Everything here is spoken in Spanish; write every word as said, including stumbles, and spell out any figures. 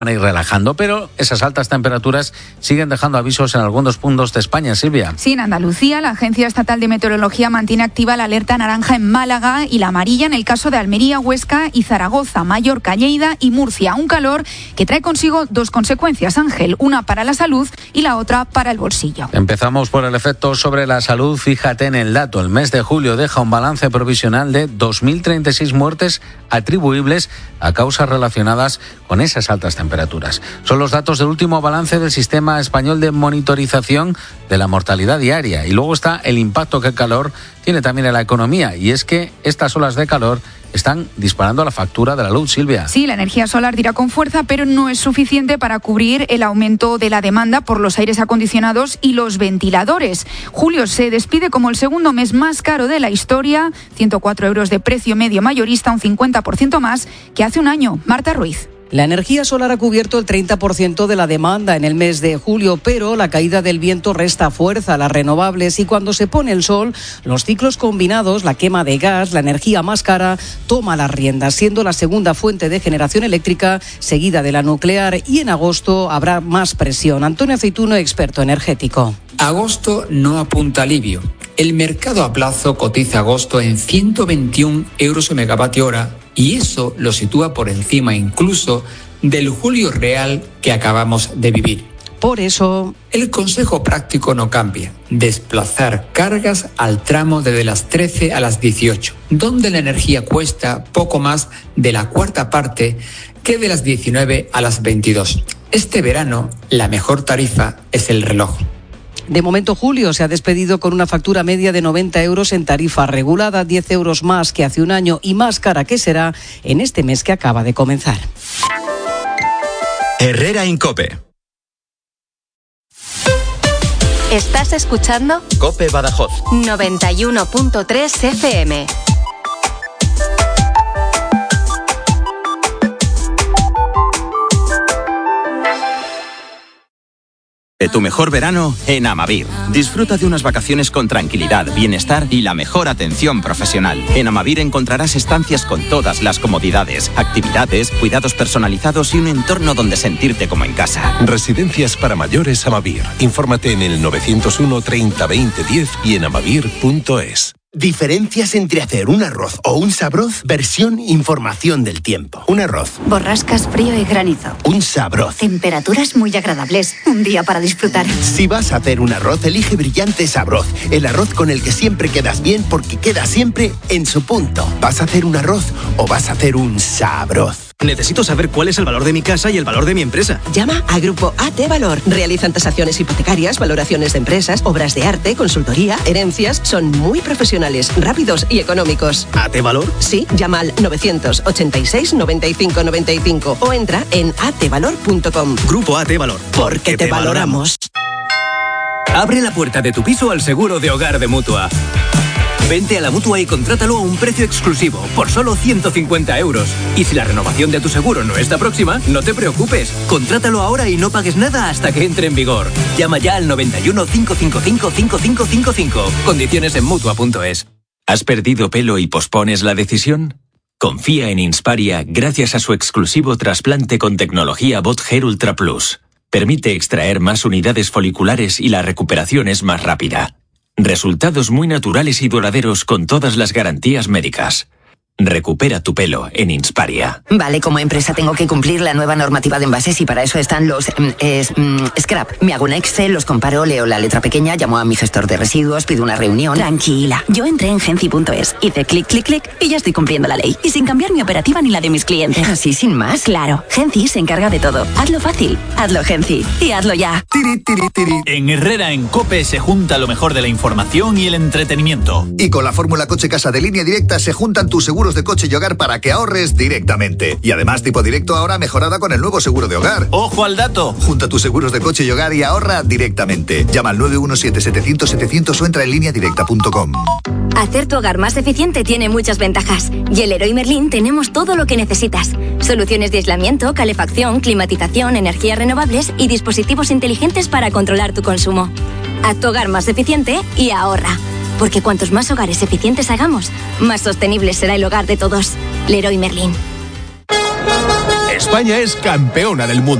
a ir relajando, pero esas altas temperaturas siguen dejando avisos en algunos puntos de España, Silvia. Sí, en Andalucía, la Agencia Estatal de Meteorología mantiene activa la alerta naranja en Málaga y la amarilla en el caso de Almería, Huesca y Zaragoza, Mallorca, Lleida y Murcia. Un calor que trae consigo dos consecuencias, Ángel, una para la salud y la otra para el bolsillo. Empezamos por el efecto sobre la salud. Fíjate en el dato. El mes de julio deja un balance provisional de dos mil treinta y seis muertes atribuibles a causas relacionadas con esas altas temperaturas. temperaturas. Son los datos del último balance del Sistema Español de Monitorización de la Mortalidad Diaria. Y luego está el impacto que el calor tiene también en la economía. Y es que estas olas de calor están disparando la factura de la luz, Silvia. Sí, la energía solar dirá con fuerza, pero no es suficiente para cubrir el aumento de la demanda por los aires acondicionados y los ventiladores. Julio se despide como el segundo mes más caro de la historia, ciento cuatro euros de precio medio mayorista, un cincuenta por ciento más que hace un año. Marta Ruiz. La energía solar ha cubierto el treinta por ciento de la demanda en el mes de julio, pero la caída del viento resta fuerza a las renovables y cuando se pone el sol, los ciclos combinados, la quema de gas, la energía más cara, toma las riendas, siendo la segunda fuente de generación eléctrica, seguida de la nuclear, y en agosto habrá más presión. Antonio Aceituno, experto energético. Agosto no apunta alivio. El mercado a plazo cotiza agosto en ciento veintiún euros el megavatio hora y eso lo sitúa por encima incluso del julio real que acabamos de vivir. Por eso, el consejo práctico no cambia. Desplazar cargas al tramo desde las trece a las dieciocho, donde la energía cuesta poco más de la cuarta parte que de las diecinueve a las veintidós. Este verano, la mejor tarifa es el reloj. De momento, Julio se ha despedido con una factura media de noventa euros en tarifa regulada, diez euros más que hace un año y más cara que será en este mes que acaba de comenzar. Herrera en COPE. ¿Estás escuchando? COPE Badajoz. noventa y uno punto tres F M. De tu mejor verano en Amavir. Disfruta de unas vacaciones con tranquilidad, bienestar y la mejor atención profesional. En Amavir encontrarás estancias con todas las comodidades, actividades, cuidados personalizados y un entorno donde sentirte como en casa. Residencias para mayores Amavir. Infórmate en el novecientos uno treinta veinte diez y en amavir punto es. Diferencias entre hacer un arroz o un sabroz, versión información del tiempo. Un arroz. Borrascas, frío y granizo. Un sabroz. Temperaturas muy agradables. Un día para disfrutar. Si vas a hacer un arroz, elige Brillante Sabroz. El arroz con el que siempre quedas bien porque queda siempre en su punto. ¿Vas a hacer un arroz o vas a hacer un sabroz? Necesito saber cuál es el valor de mi casa y el valor de mi empresa. Llama a Grupo A T Valor. Realizan tasaciones hipotecarias, valoraciones de empresas, obras de arte, consultoría, herencias. Son muy profesionales, rápidos y económicos. ¿A T Valor? Sí, llama al novecientos ochenta y seis noventa y cinco noventa y cinco o entra en a t valor punto com. Grupo A T Valor. Porque, Porque te, te valoramos. Abre la puerta de tu piso al seguro de hogar de Mutua. Vente a la Mutua y contrátalo a un precio exclusivo, por solo ciento cincuenta euros. Y si la renovación de tu seguro no está próxima, no te preocupes. Contrátalo ahora y no pagues nada hasta que entre en vigor. Llama ya al noventa y uno, cinco cinco cinco, cinco cinco cinco cinco. Condiciones en Mutua punto es. ¿Has perdido pelo y pospones la decisión? Confía en Insparia gracias a su exclusivo trasplante con tecnología Bot Hair Ultra Plus. Permite extraer más unidades foliculares y la recuperación es más rápida. Resultados muy naturales y duraderos con todas las garantías médicas. Recupera tu pelo en Insparia. Vale, como empresa tengo que cumplir la nueva normativa de envases y para eso están los eh, es, mm, scrap. Me hago un Excel, los comparo, leo la letra pequeña, llamo a mi gestor de residuos, pido una reunión. Tranquila, yo entré en Genci punto es, hice clic, clic, clic y ya estoy cumpliendo la ley. Y sin cambiar mi operativa ni la de mis clientes. ¿Así sin más? Claro, Genci se encarga de todo. Hazlo fácil, hazlo Genci y hazlo ya. Tiri, tiri, tiri. En Herrera en COPE se junta lo mejor de la información y el entretenimiento. Y con la fórmula Coche Casa de Línea Directa se juntan tus seguros de coche y hogar para que ahorres directamente. Y además tipo directo ahora mejorada con el nuevo seguro de hogar. ¡Ojo al dato! Junta tus seguros de coche y hogar y ahorra directamente. Llama al nueve uno siete, setecientos, setecientos o entra en línea directa punto com. Hacer tu hogar más eficiente tiene muchas ventajas. Y en Leroy Merlin tenemos todo lo que necesitas. Soluciones de aislamiento, calefacción, climatización, energías renovables y dispositivos inteligentes para controlar tu consumo. Haz tu hogar más eficiente y ahorra. Porque cuantos más hogares eficientes hagamos, más sostenible será el hogar de todos. Leroy Merlin. España es campeona del mundo.